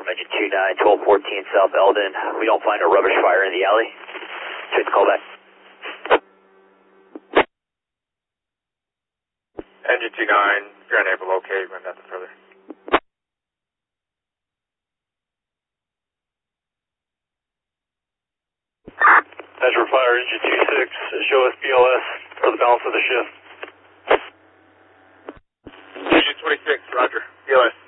engine 29, 1214 South Eldon. We don't find a rubbish fire in the alley. Take the call back. Engine 29, if you're unable to locate, run nothing further. Azure Fire, engine 26, show us BLS for the balance of the shift. Engine 26, roger. BLS.